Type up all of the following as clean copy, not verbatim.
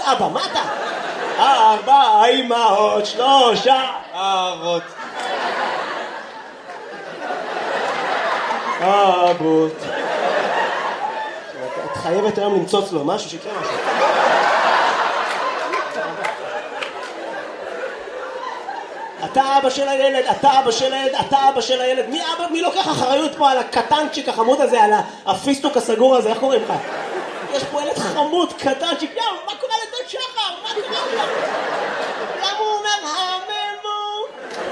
אבא, מה אתה? 4 אמהות, 3 אבות. אבות. את חייבת היום למצוץ לו משהו שיקרה משהו. אתה אבא של הילד, אתה אבא של הילד, אתה אבא של הילד. מי אבא? מי לוקח אחריות פה על הקטנצ'יק החמוד הזה, על הפיסטוק הסגור הזה? איך קוראים לך? יש פה ילד חמוד, קטנצ'יק. מה קורה לדוד שחר? מה קורה לך? למה הוא אומר הממו?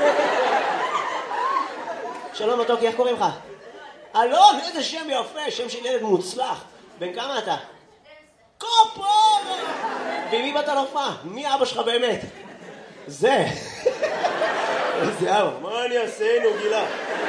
שלום מתוקי, איך קוראים לך? אלון, איזה שם יפה, שם של ילד מוצלח. בן כמה אתה? קופור! ומי באת להופעה? מי אבא שלך באמת? זה. איזה אבא, מה אני אעשה? נו, גילה.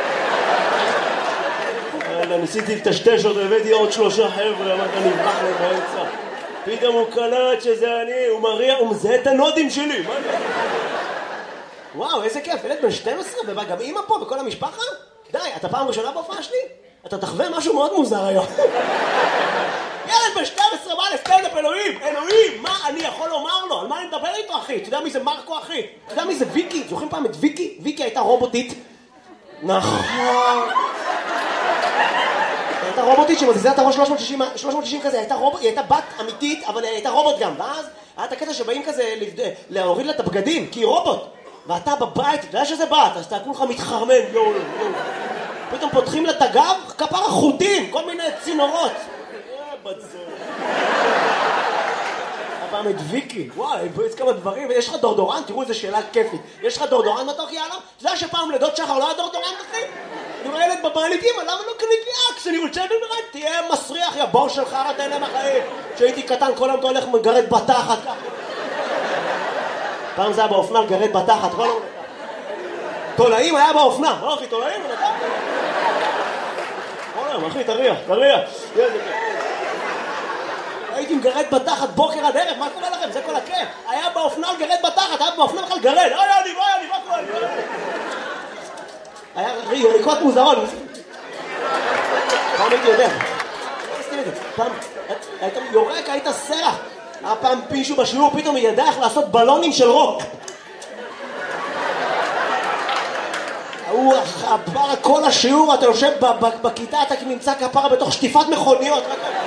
ניסיתי לטשטש אותו, הבאתי עוד 3 חבר'ה, אמרת נברח לו באמצע. פתאום הוא קלט שזה אני, הוא מריע, הוא מזהה את הנודים שלי. וואו, איזה כיף, ילד בן 12, וגם אמא פה וכל המשפחה? די, אתה פעם ראשונה בהופעה שלי? אתה תחווה משהו מאוד מוזר היום. ילד בן 12 בא לסטנדאפ, אלוהים, אלוהים, מה אני יכול לומר לו? על מה אני מדבר איתו, אחי? אתה יודע מי זה מרקו, אחי? אתה יודע מי זה ויקי? זוכרים פעם את ויקי? ויקי הייתה רובוטית. נכון. הייתה רובוטית שמזיזה את הראש 360 כזה, היא הייתה בת אמיתית, אבל היא הייתה רובוט גם. ואז היה את הקטע שבאים כזה להוריד לה את הבגדים, כי היא רובוט. ואתה בבית, אתה יודע שזה בת, אז אתה כולך מתחרמן, יואו. פתאום פותחים לה את הגב, כפרה חוטים, כל מיני צינורות. הפעם את ויקי, וואי, יש כמה דברים, ויש לך דורדורן, תראו איזה שאלה כיפית. יש לך דורדורן מתוק, יאללה? אתה יודע שפעם לדוד שחר לא היה דורדורן, אחי? אני רואה ילד בבעלית, אמא, למה לא קנית לי אקס? אני רוצה לדבר, תהיה מסריח, יא בור שלך, אתה אלה מחיים. כשהייתי קטן, כל היום אתה הולך מגרד בתחת ככה. פעם זה היה באופנה, גרד בתחת, כל היום. תולעים היה באופנה, מה אחי, תולעים? כל היום, אחי, תריח. הייתי מגרד בתחת בוקר עד ערב, מה קורה לכם? זה כל הכיף. היה באופנה גרד בתחת, היה באופנה בכלל גרד. אני, מה קורה? היה יריקות מוזרות. פעם הייתי יודע. פעם היית יורק, היית סרח. היה פעם מישהו בשיעור, פתאום היא ידע איך לעשות בלונים של רוק. הוא כפרה כל השיעור, אתה יושב בכיתה, אתה נמצא כפרה בתוך שטיפת מכוניות.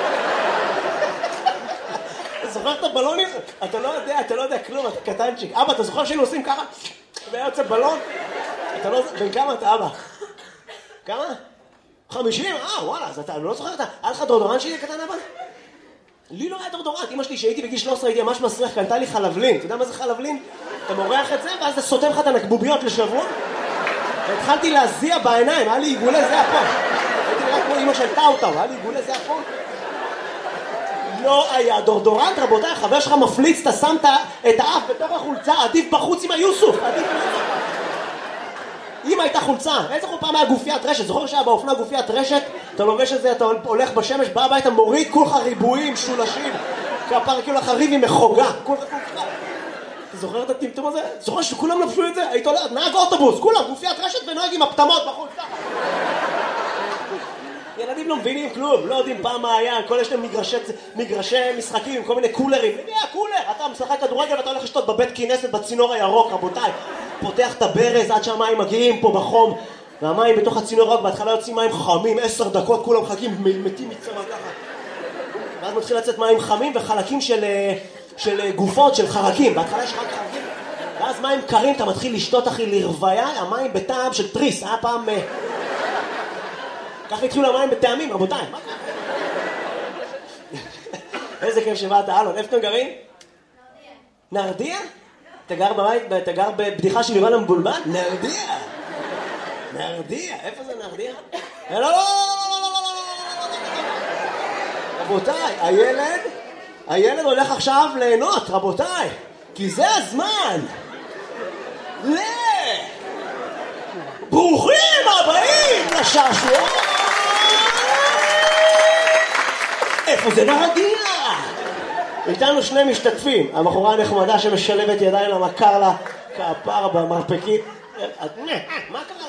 אתה זוכר את הבלונים? אתה לא יודע כלום, אתה קטנצ'יק. אבא, אתה זוכר שהיינו עושים ככה? והיה יוצא בלון? אתה לא... בן כמה אתה, אבא? כמה? 50? וואלה, אז אתה לא זוכר אתה... היה לך דורדורן שלי קטן, אבא? לי לא היה דורדורן. אמא שלי שהייתי בגיל 13 הייתי ממש מסריח, קנתה לי חלבלין. אתה יודע מה זה חלבלין? אתה מורח את זה ואז אתה סותם לך את הנקבוביות לשבוע. והתחלתי להזיע בעיניים, היה לי עיגולי זיע פה. הייתי נראה כמו אמא של טאוטאו, היה לי עיגולי זיע פה. לא היה דורדורנט, רבותיי, חבר שלך מפליץ, אתה שמת את האף בתוך החולצה, עדיף בחוץ עם היוסוף. אם הייתה חולצה, איזה פעם היה גופיית רשת, זוכר שהיה באופנה גופיית רשת, אתה לובש את זה, אתה הולך בשמש, בא הביתה, מוריד כולך ריבועים, שולשים, כפר כאילו לך ריב עם מחוגה, כולך. אתה זוכר את הטמטום הזה? זוכר שכולם לבשו את זה? היית הולך, נהג אוטובוס, כולם, גופיית רשת ונוהג עם הפתמות בחוץ. ילדים לא מבינים כלום, לא יודעים פעם מה היה, כל יש להם מגרשי משחקים עם כל מיני קולרים. מי הקולר? אתה משחק כדורגל ואתה הולך לשתות בבית כנסת בצינור הירוק, רבותיי. פותח את הברז עד שהמים מגיעים פה בחום, והמים בתוך הצינור הירוק, בהתחלה יוצאים מים חמים, 10 דקות, כולם מחכים, מתים מצמא ככה. ואז מתחיל לצאת מים חמים וחלקים של גופות, של חרקים. בהתחלה יש רק חרקים, ואז מים קרים, אתה מתחיל לשתות אחי לרוויה, המים בטעם של טריס. היה פעם... ככה התחילו המים בטעמים, רבותיי. איזה כיף שבאת, אלון. איפה אתם גרים? נרדיה? אתה גר בבית, אתה גר בבדיחה של יובל המבולבל? נרדיה. איפה זה נרדיה? לא. רבותיי, הילד הולך עכשיו ליהנות, רבותיי. כי זה הזמן. ברוכים הבאים לשעשוע. איפה זה נרדיה? איתנו 2 משתתפים. הבחורה הנחמדה שמשלבת ידיים למכר לה כפר במרפקית. מה קרה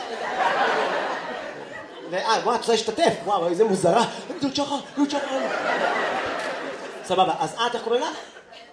לה? וואו, את רוצה להשתתף? וואו, איזה מוזרה. דוד שחר. סבבה, אז איך קוראים לך?